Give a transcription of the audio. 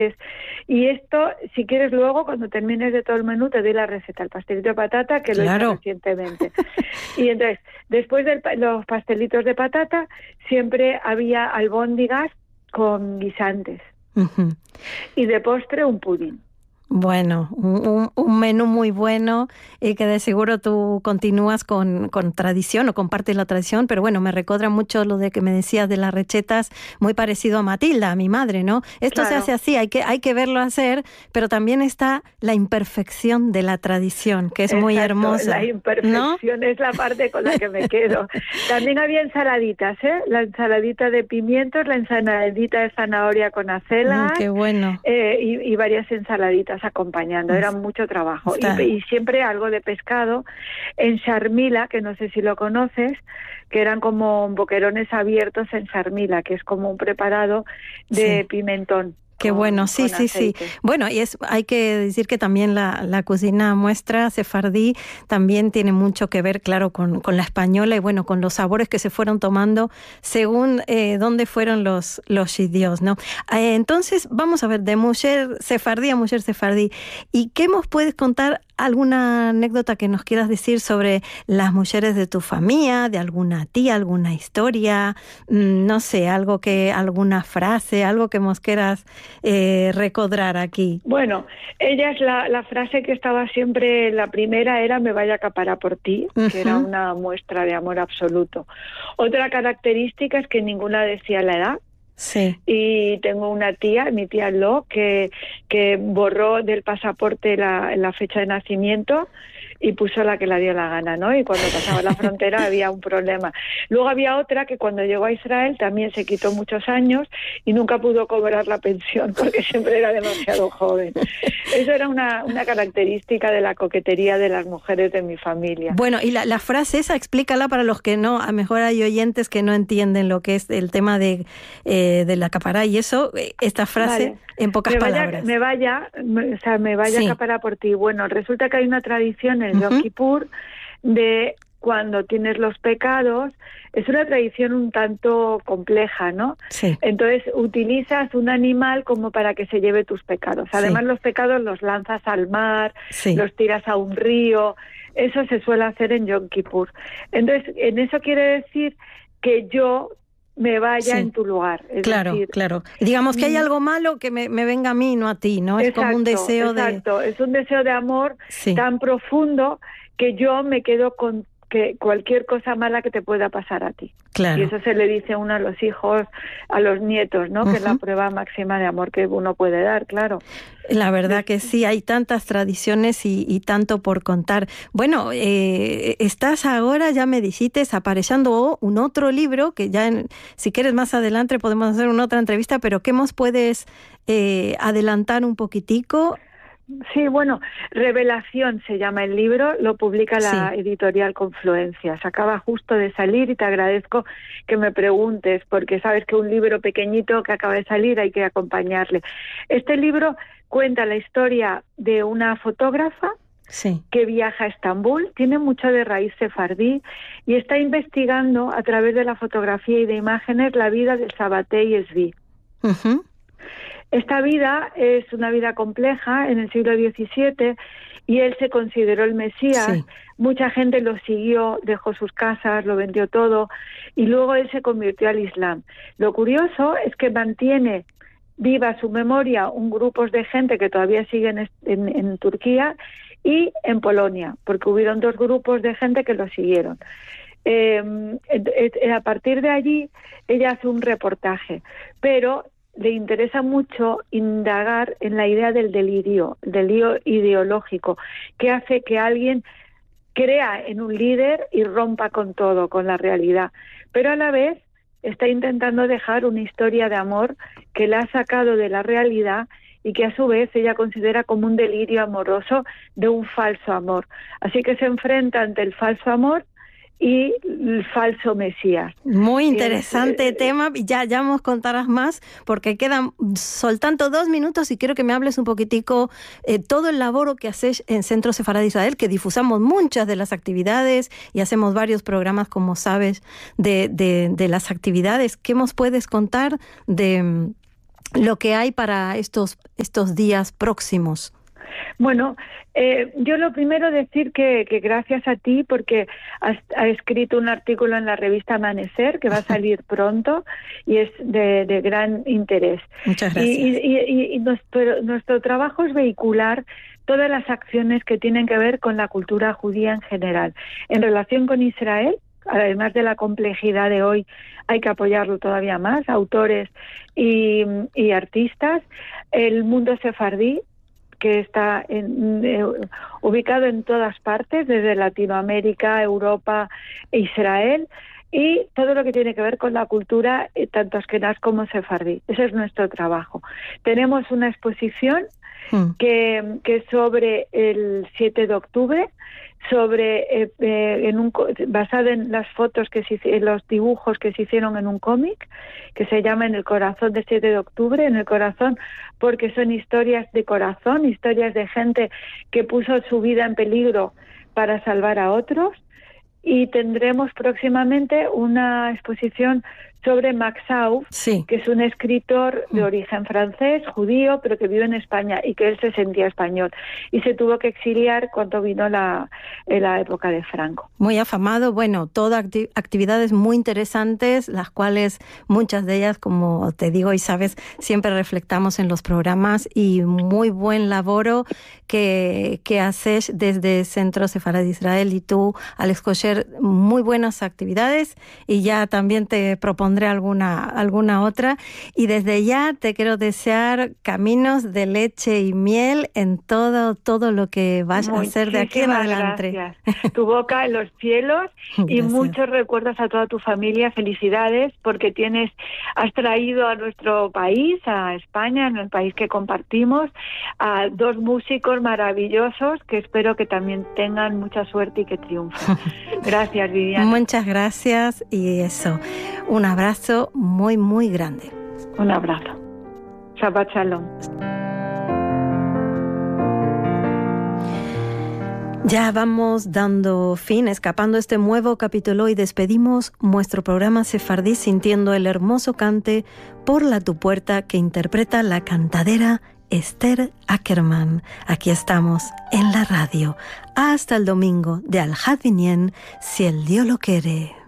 Y esto, si quieres luego, cuando termines de todo el menú, te doy la receta, el pastelito de patata, que lo hice recientemente. Y entonces, después de los pastelitos de patata, siempre había albóndigas con guisantes. Uh-huh. Y de postre, un pudín. Bueno, un menú muy bueno y que de seguro tú continúas con tradición o compartes la tradición, pero bueno, me recuerda mucho lo de que me decías de las recetas, muy parecido a Matilda, a mi madre, ¿no? Esto se hace así, hay que verlo hacer, pero también está la imperfección de la tradición, que es muy hermosa. La imperfección, ¿no? Es la parte con la que me quedo. También había ensaladitas, La ensaladita de pimientos, la ensaladita de zanahoria con acelgas. Qué bueno. Y varias ensaladitas acompañando, era mucho trabajo. Y siempre algo de pescado en charmila, que no sé si lo conoces, que eran como boquerones abiertos en charmila, que es como un preparado de pimentón. Qué bueno, sí. Bueno, y hay que decir que también la cocina nuestra sefardí también tiene mucho que ver, claro, con la española y bueno, con los sabores que se fueron tomando según dónde fueron los sitios, ¿no? Entonces, vamos a ver, de mujer sefardí a mujer sefardí. ¿Y qué nos puedes contar? ¿Alguna anécdota que nos quieras decir sobre las mujeres de tu familia, de alguna tía, alguna historia? No sé, alguna frase, algo que nos quieras recordar aquí. Bueno, ella es la frase que estaba siempre, la primera era "me vaya a acaparar por ti", que era una muestra de amor absoluto. Otra característica es que ninguna decía la edad. Sí. Y tengo una tía, mi tía Lo, que borró del pasaporte la fecha de nacimiento y puso la que le dio la gana, ¿no? Y cuando pasaba la frontera había un problema. Luego había otra que cuando llegó a Israel también se quitó muchos años y nunca pudo cobrar la pensión porque siempre era demasiado joven. Eso era una característica de la coquetería de las mujeres de mi familia. Bueno, y la frase esa, explícala para los que no, a lo mejor hay oyentes que no entienden lo que es el tema de la acapará y eso, esta frase en pocas palabras. Me vaya a acaparar por ti. Bueno, resulta que hay una tradición en Yom Kippur de cuando tienes los pecados, es una tradición un tanto compleja, ¿no? Sí. Entonces utilizas un animal como para que se lleve tus pecados. Además los pecados los lanzas al mar, los tiras a un río, eso se suele hacer en Yom Kippur. Entonces, en eso quiere decir que yo me vaya en tu lugar. Es decir, claro. Digamos que hay algo malo que me venga a mí, no a ti, ¿no? Es como un deseo es un deseo de amor tan profundo que yo me quedo con que cualquier cosa mala que te pueda pasar a ti. Claro. Y eso se le dice uno a los hijos, a los nietos, ¿no? Que es la prueba máxima de amor que uno puede dar, claro. La verdad que sí, hay tantas tradiciones y tanto por contar. Bueno, estás ahora, ya me dijiste, apareciendo un otro libro, que ya, si quieres más adelante podemos hacer una otra entrevista, pero ¿qué más puedes adelantar un poquitico? Sí, bueno, Revelación se llama el libro, lo publica la editorial Confluencias. Acaba justo de salir y te agradezco que me preguntes, porque sabes que un libro pequeñito que acaba de salir hay que acompañarle. Este libro cuenta la historia de una fotógrafa que viaja a Estambul, tiene mucho de raíz sefardí y está investigando a través de la fotografía y de imágenes la vida de Sabbatai Zvi. Esta vida es una vida compleja en el siglo XVII y él se consideró el Mesías. Mucha gente lo siguió, dejó sus casas, lo vendió todo y luego él se convirtió al Islam. Lo curioso es que mantiene viva su memoria un grupo de gente que todavía siguen en Turquía y en Polonia, porque hubieron dos grupos de gente que lo siguieron. A partir de allí ella hace un reportaje, pero le interesa mucho indagar en la idea del delirio ideológico, que hace que alguien crea en un líder y rompa con todo, con la realidad, pero a la vez está intentando dejar una historia de amor que la ha sacado de la realidad y que a su vez ella considera como un delirio amoroso de un falso amor. Así que se enfrenta ante el falso amor y el falso Mesías. Muy interesante tema, ya nos contarás más, porque quedan soltando 2 minutos y quiero que me hables un poquitico todo el laboro que haces en Centro Sefardí de Israel, que difusamos muchas de las actividades y hacemos varios programas, como sabes, de las actividades. ¿Qué nos puedes contar de lo que hay para estos días próximos. Bueno, yo lo primero decir que gracias a ti, porque has escrito un artículo en la revista Amanecer que va a salir pronto y es de gran interés. Muchas gracias. Y nuestro trabajo es vehicular todas las acciones que tienen que ver con la cultura judía en general. En relación con Israel, además de la complejidad de hoy, hay que apoyarlo todavía más, autores y artistas. El mundo sefardí, que está ubicado en todas partes, desde Latinoamérica, Europa e Israel, y todo lo que tiene que ver con la cultura, tanto askenaz como sefardí. Ese es nuestro trabajo. Tenemos una exposición que es sobre el 7 de octubre, basada en las fotos en los dibujos que se hicieron en un cómic que se llama En el corazón del 7 de octubre, en el corazón porque son historias de corazón, historias de gente que puso su vida en peligro para salvar a otros. Y tendremos próximamente una exposición sobre Max Aub, que es un escritor de origen francés, judío, pero que vive en España y que él se sentía español y se tuvo que exiliar cuando vino la época de Franco. Muy afamado, bueno, todas actividades muy interesantes, las cuales muchas de ellas, como te digo y sabes, siempre reflectamos en los programas, y muy buen laboro que haces desde Centro Sefarad de Israel, y tú, Alex Kosher, muy buenas actividades, y ya también te propondré alguna otra, y desde ya te quiero desear caminos de leche y miel en todo lo que vas a hacer de aquí en adelante. Gracias. Tu boca en los cielos y gracias. Muchos recuerdos a toda tu familia. Felicidades porque has traído a nuestro país, a España, en el país que compartimos, a dos músicos maravillosos que espero que también tengan mucha suerte y que triunfen. Gracias, Viviana. Muchas gracias, y eso, un abrazo muy, muy grande. Un abrazo. Shabbat Shalom. Ya vamos dando fin, escapando este nuevo capítulo, y despedimos nuestro programa sefardí sintiendo el hermoso cante Por la tu puerta que interpreta la cantadera Esther Ackerman. Aquí estamos en la radio. Hasta el domingo de Al Hadinien, si el Dios lo quiere.